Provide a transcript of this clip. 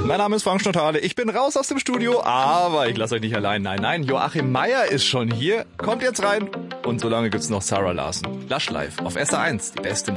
Mein Name ist Frank Schnottale. Ich bin raus aus dem Studio, aber ich lasse euch nicht allein. Nein, Joachim Meier ist schon hier. Kommt jetzt rein. Und solange gibt's noch Sarah Larsen. Lush Life auf SR1, die beste